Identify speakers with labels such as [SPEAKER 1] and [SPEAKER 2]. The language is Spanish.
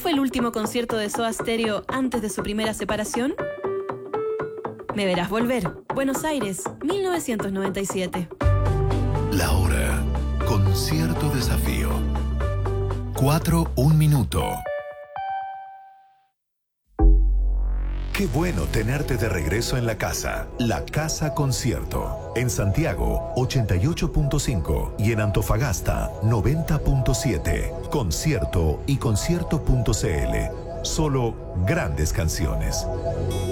[SPEAKER 1] fue el último concierto de Soda Stereo antes de su primera separación? Me verás volver. Buenos Aires, 1997.
[SPEAKER 2] La hora con cierto desafío. 4, 1 minuto. Qué bueno tenerte de regreso en la casa. La Casa Concierto. En Santiago, 88.5 y en Antofagasta, 90.7. Concierto y concierto.cl. Solo grandes canciones.